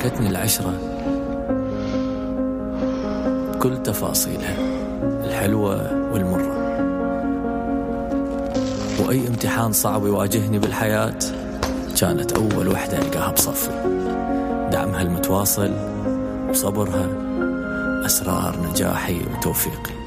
شاركتني العشرة كل تفاصيلها الحلوة والمرة. وأي امتحان صعب يواجهني بالحياة كانت أول وحدة ألقاها بصفي. دعمها المتواصل وصبرها أسرار نجاحي وتوفيقي.